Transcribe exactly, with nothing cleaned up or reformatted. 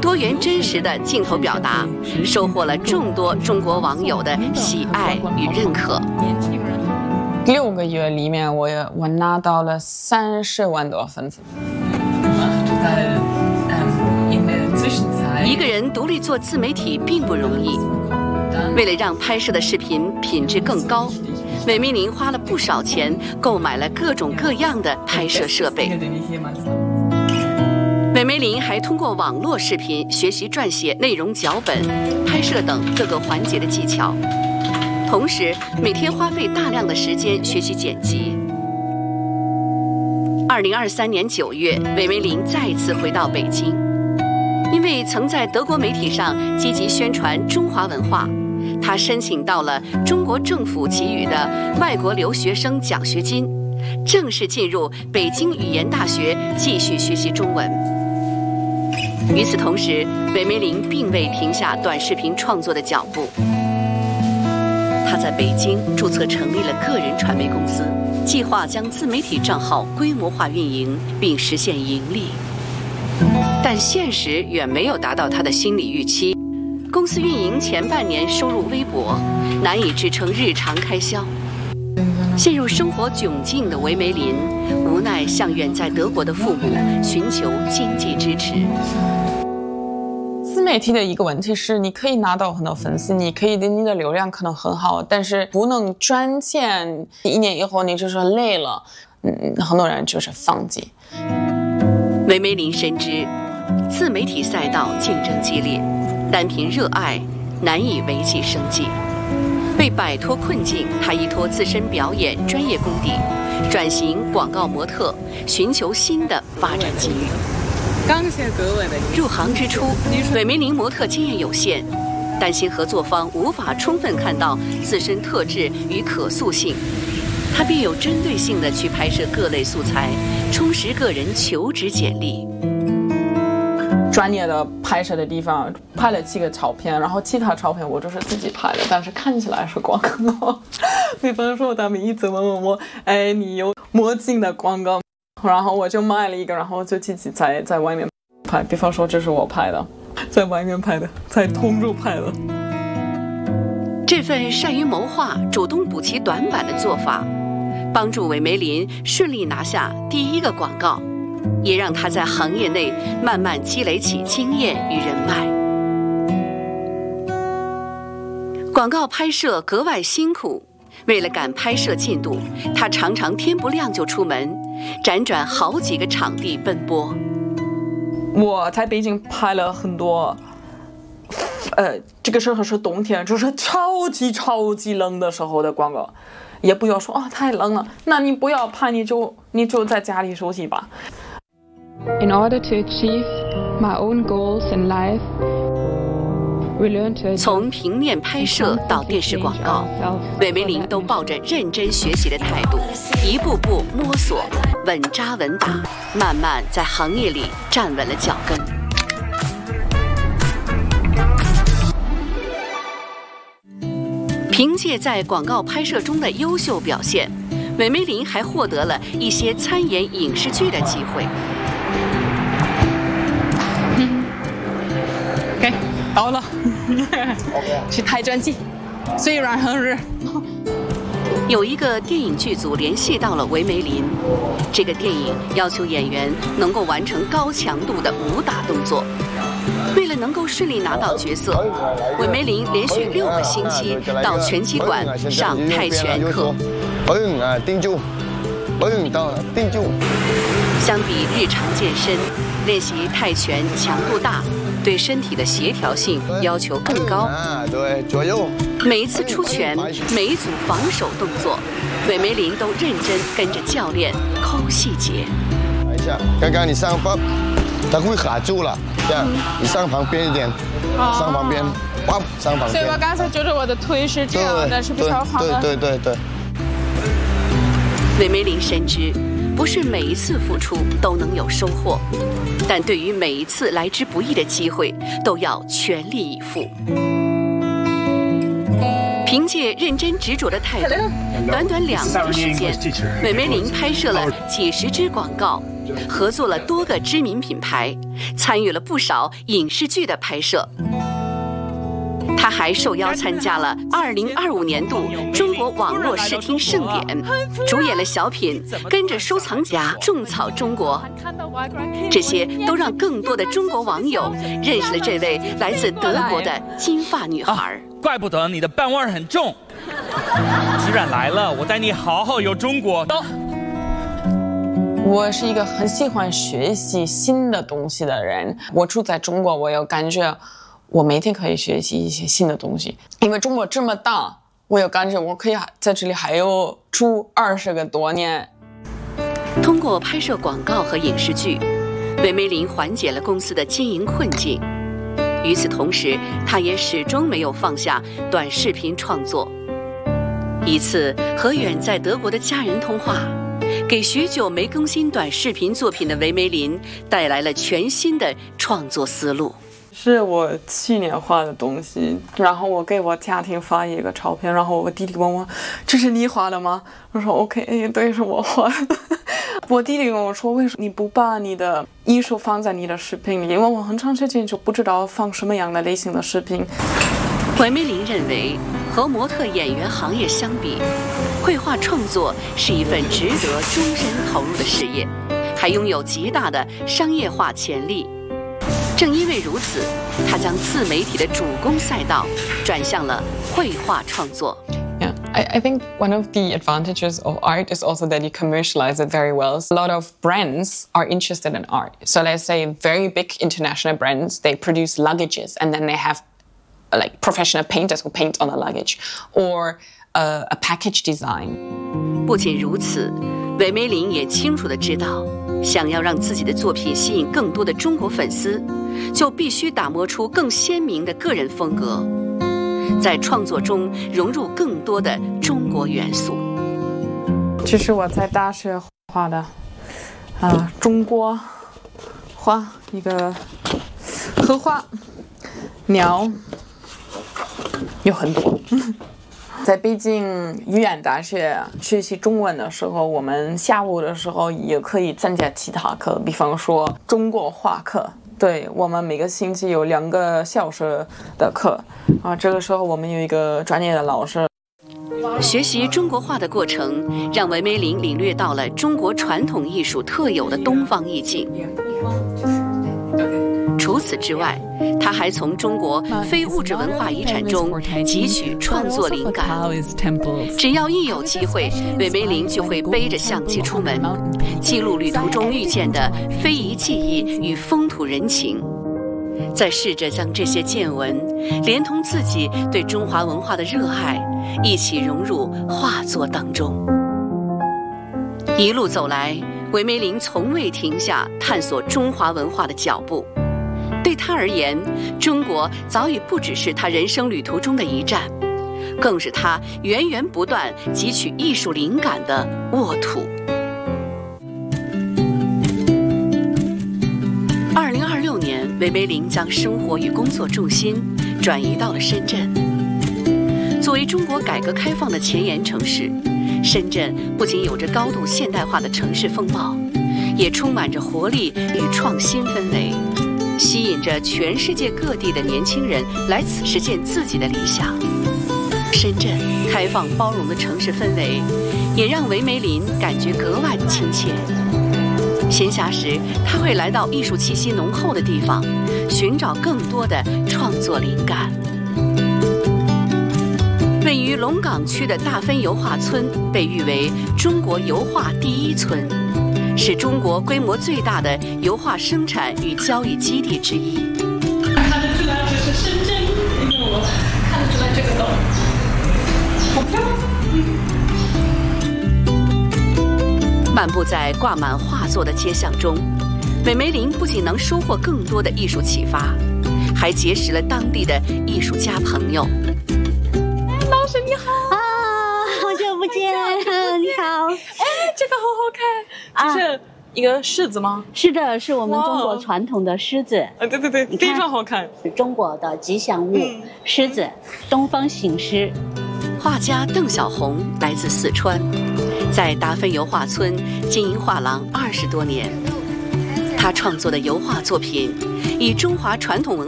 多元真实的镜头表达，收获了众多中国网友的喜爱与认可。 六个月里面我，我我拿到了三十万多粉丝。 一个人独立做自媒体并不容易，为了让拍摄的视频品质更高，韦梅林花了不少钱购买了各种各样的拍摄设备。韦梅林还通过网络视频学习撰写内容脚本、拍摄等各个环节的技巧，同时每天花费大量的时间学习剪辑。二零二三年九月，韦梅林再次回到北京。因为曾在德国媒体上积极宣传中华文化，他申请到了中国政府给予的外国留学生奖学金，正式进入北京语言大学继续学习中文。与此同时，韦梅林并未停下短视频创作的脚步，他在北京注册成立了个人传媒公司，计划将自媒体账号规模化运营并实现盈利。但现实远没有达到他的心理预期，公司运营前半年收入微薄，难以支撑日常开销。陷入生活窘境的韦梅林无奈向远在德国的父母寻求经济支持。 自媒体的一个问题是，你可以拿到很多粉丝，你可以你的流量可能很好，但是不能赚钱。一年以后你就是累了，嗯，很多人就是放弃。 韦梅林深知，自媒体赛道竞争激烈，单凭热爱难以维系生计。为摆脱困境，他依托自身表演专业功底，转型广告模特，寻求新的发展机遇。 感谢各位的入行之初，韦梅林模特经验有限，担心合作方无法充分看到自身特质与可塑性。他便有针对性地去拍摄各类素材，充实个人求职简历。 专业的拍摄的地方拍了几个照片，然后其他照片我就是自己拍的，但是看起来是广告。比方说他们一直问问我，哎，你有墨镜的广告，然后我就买了一个，然后我就自己在在外面拍。比方说这是我拍的，在外面拍的，在通州拍的。 这份善于谋划、主动补齐短板的做法，帮助韦梅林顺利拿下第一个广告，也让他在行业内慢慢积累起经验与人脉。广告拍摄格外辛苦，为了赶拍摄进度，他常常天不亮就出门，辗转好几个场地奔波。 我在北京拍了很多，呃，这个时候是冬天，就是超级超级冷的时候的广告。也不要说啊、哦、太冷了，那你不要拍，你就你就在家里休息吧。 In order to achieve my own goals in life, we learn to 从平面拍摄到电视广告，韦梅林都抱着认真学习的态度，一步步摸索，稳扎稳打，慢慢在行业里站稳了脚跟。凭借在广告拍摄中的优秀表现，韦梅林还获得了一些参演影视剧的机会。 嗯，给到了，去拍专辑，虽然很热。 有一个电影剧组联系到了韦梅林，这个电影要求演员能够完成高强度的武打动作。为了能够顺利拿到角色，韦梅林连续六个星期到拳击馆上泰拳课。相比日常健身，练习泰拳强度大，对身体的协调性要求更高。每一次出拳，每一组防守动作，韦梅林都认真跟着教练抠细节。 刚刚你上ปั๊，它会卡住了，这样你上旁边一点，上旁边，ปั๊，上旁边。 所以我刚才觉得我的腿是这样的，是比较好的。 对对对对。 韦梅林深知，不是每一次付出都能有收获，但对于每一次来之不易的机会，都要全力以赴。凭借认真执着的态度，短短两年的时间，韦梅林拍摄了几十支广告， 合作了多个知名品牌，参与了不少影视剧的拍摄。他还受邀参加了二零二五年度中国网络视听盛典，主演了小品《跟着收藏夹种草中国》。这些都让更多的中国网友认识了这位来自德国的金发女孩。 啊，怪不得你的伴味儿很重。既然来了，我带你好好游中国。走。 我是一个很喜欢学习新的东西的人。我住在中国，我有感觉我每天可以学习一些新的东西，因为中国这么大，我有感觉我可以在这里还有住二十个多年。 通过拍摄广告和影视剧，韦梅林缓解了公司的经营困境。与此同时，她也始终没有放下短视频创作。一次和远在德国的家人通话，给许久没更新短视频作品的韦梅林带来了全新的创作思路。 是我去年画的东西，然后我给我家庭发一个照片，然后我弟弟问我：“这是你画的吗？”我说 ：“OK， 对，是我画的。”我弟弟跟我说：“为什么你不把你的艺术放在你的视频里？”因为我很长时间就不知道放什么样的类型的视频。 韦梅林认为，和模特演员行业相比，绘画创作是一份值得终身投入的事业，还拥有极大的商业化潜力。正因为如此，他将自媒体的主攻赛道转向了绘画创作。 Yeah, I, I think one of the advantages of art is also that you commercialize it very well. A lot of brands are interested in art. So let's say very big international brands, they produce luggages and then they have like professional painters who paint on the luggage or a, a package design. 不仅如此，韦梅林也清楚地知道，想要让自己的作品吸引更多的中国粉丝，就必须打磨出更鲜明的个人风格，在创作中融入更多的中国元素。 这是我在大学画的，啊、呃，中国画一个荷花鸟，有很多。在北京语言大学学习中文的时候，我们下午的时候也可以参加其他课，比方说中国画课。对，我们每个星期有两个小时的课，啊，这个时候我们有一个专业的老师。 学习中国画的过程，让韦梅林领略到了中国传统艺术特有的东方意境。除此之外，他还从中国非物质文化遗产中汲取创作灵感。只要一有机会，韦梅林就会背着相机出门，记录旅途中遇见的非遗技艺与风土人情，再试着将这些见闻，连同自己对中华文化的热爱，一起融入画作当中。一路走来，韦梅林从未停下探索中华文化的脚步。对他而言，中国早已不只是他人生旅途中的一站，更是他源源不断汲取艺术灵感的沃土。二零二六年，韦梅林将生活与工作重心转移到了深圳。作为中国改革开放的前沿城市，深圳不仅有着高度现代化的城市风貌，也充满着活力与创新氛围，吸引着全世界各地的年轻人来此实现自己的理想。深圳开放包容的城市氛围，也让韦梅林感觉格外的亲切。闲暇时，他会来到艺术气息浓厚的地方，寻找更多的创作灵感。位于龙岗区的大分油画村被誉为中国油画第一村，是中国规模最大的油画生产与交易基地之一。 看得出来这是深圳，因为我看得出来这个洞，好漂亮。 漫步在挂满画作的街巷中，韦梅林不仅能收获更多的艺术启发，还结识了当地的艺术家朋友。 老师你好啊，好久不见，你好。 哎，这个好好看，这是一个狮子吗？ 是的，是我们中国传统的狮子。 啊，对对对，非常好看， 是中国的吉祥物， 嗯、 狮子，东方行狮。 画家邓小红来自四川，在达芬油画村经营画廊二十多年。 他创作的油画作品以中华传统文